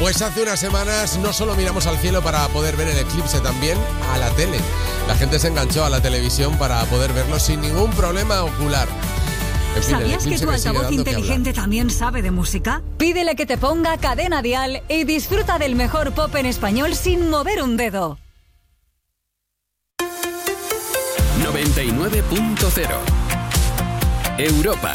Pues hace unas semanas no solo miramos al cielo para poder ver el eclipse, también a la tele. La gente se enganchó a la televisión para poder verlo sin ningún problema ocular. En fin, ¿Sabías que tu altavoz inteligente también sabe de música? Pídele que te ponga Cadena Dial y disfruta del mejor pop en español sin mover un dedo. 99.0 Europa.